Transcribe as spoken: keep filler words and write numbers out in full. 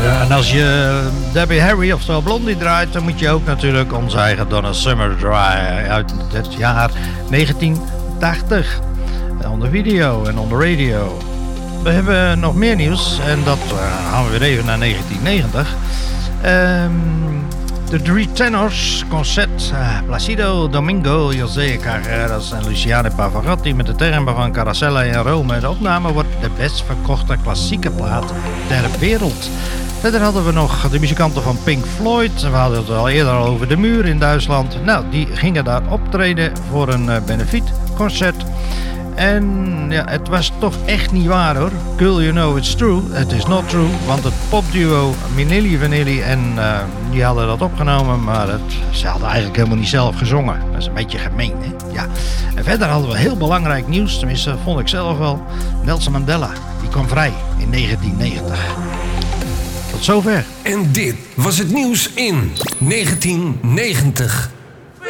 En als je Debbie Harry, oftewel Blondie, draait, dan moet je ook natuurlijk onze eigen Donna Summer draaien uit het jaar negentien tachtig. On de video en on de radio. We hebben nog meer nieuws en dat uh, gaan we weer even naar negentien negentig. Um, de drie tenors, concert, uh, Placido Domingo, José Carreras en Luciano Pavarotti met de termen van Caracella in Rome. De opname wordt de best verkochte klassieke plaat ter wereld. Verder hadden we nog de muzikanten van Pink Floyd. We hadden het al eerder al over de muur in Duitsland. Nou, die gingen daar optreden voor een uh, benefietconcert. En ja, het was toch echt niet waar hoor. Girl, you know it's true. Het is not true. Want het popduo Milli Vanilli en uh, die hadden dat opgenomen. Maar het, ze hadden eigenlijk helemaal niet zelf gezongen. Dat is een beetje gemeen hè. Ja. En verder hadden we heel belangrijk nieuws. Tenminste vond ik zelf wel. Nelson Mandela. Die kwam vrij in negentien negentig. Tot zover. En dit was het nieuws in negentien negentig.